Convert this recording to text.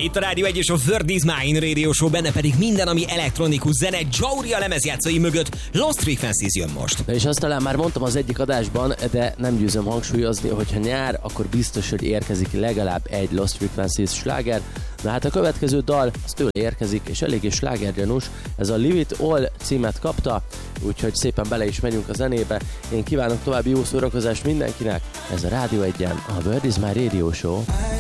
Itt a Rádió 1 és a Word is Mine Radio Show, benne pedig minden, ami elektronikus zene. Jauria lemezjátszói mögött Lost Frequencies jön most. És azt talán már mondtam az egyik adásban, de nem győzöm hangsúlyozni, hogyha nyár, akkor biztos, hogy érkezik legalább egy Lost Frequencies sláger. Na hát a következő dal, az tőle érkezik, és eléggé slágergyanús. Ez a Live It All címet kapta, úgyhogy szépen bele is megyünk a zenébe. Én kívánok további jó szórakozást mindenkinek. Ez a Rádió 1-en, a Word is My Radio Show.